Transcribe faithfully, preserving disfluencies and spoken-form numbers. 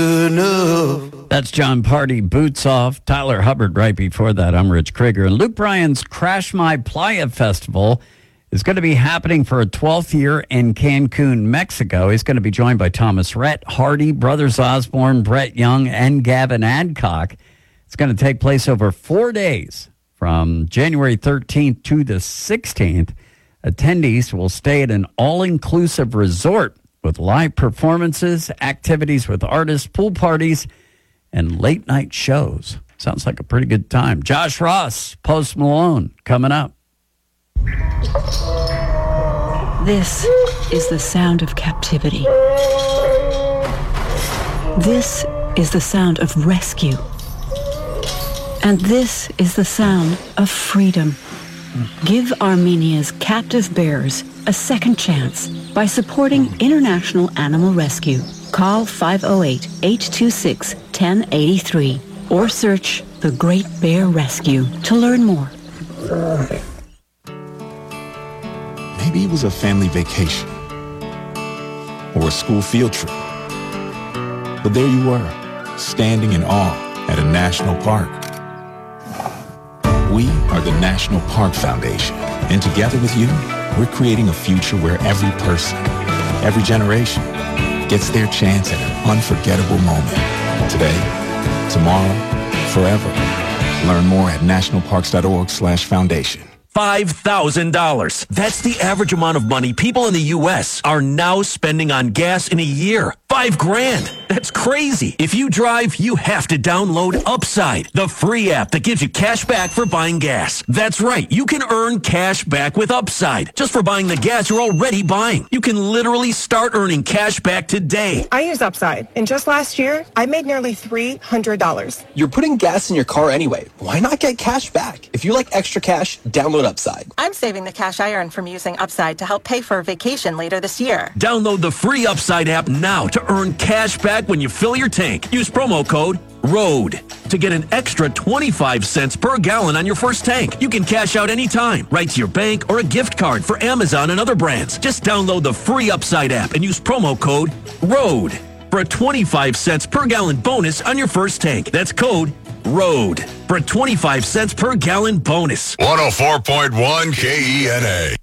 That's John Party, Boots Off. Tyler Hubbard right before that. I'm Rich Krieger. And Luke Bryan's Crash My Playa Festival is going to be happening for a twelfth year in Cancun, Mexico. He's going to be joined by Thomas Rhett, Hardy, Brothers Osborne, Brett Young, and Gavin Adcock. It's going to take place over four days from January thirteenth to the sixteenth. Attendees will stay at an all-inclusive resort with live performances, activities with artists, pool parties, and late-night shows. Sounds like a pretty good time. Josh Ross, Post Malone, coming up. This is the sound of captivity. This is the sound of rescue. And this is the sound of freedom. Give Armenia's captive bears a second chance by supporting International Animal Rescue. Call five oh eight, eight two six, one oh eight three or search The Great Bear Rescue to learn more. Maybe it was a family vacation or a school field trip. But there you were, standing in awe at a national park. We are the National Park Foundation, and together with you, we're creating a future where every person, every generation, gets their chance at an unforgettable moment. Today, tomorrow, forever. Learn more at nationalparks.org slash foundation. five thousand dollars. That's the average amount of money people in the U S are now spending on gas in a year. Five grand. That's crazy. If you drive, you have to download Upside, the free app that gives you cash back for buying gas. That's right. You can earn cash back with Upside just for buying the gas you're already buying. You can literally start earning cash back today. I use Upside, and just last year, I made nearly three hundred dollars. You're putting gas in your car anyway. Why not get cash back? If you like extra cash, download Upside. I'm saving the cash I earn from using Upside to help pay for a vacation later this year. Download the free Upside app now to earn cash back when you fill your tank. Use promo code ROAD to get an extra twenty-five cents per gallon on your first tank. You can cash out anytime, right to your bank or a gift card for Amazon and other brands. Just download the free Upside app and use promo code ROAD for a twenty-five cents per gallon bonus on your first tank. That's code ROAD for a twenty-five cents per gallon bonus. one oh four point one K E N A.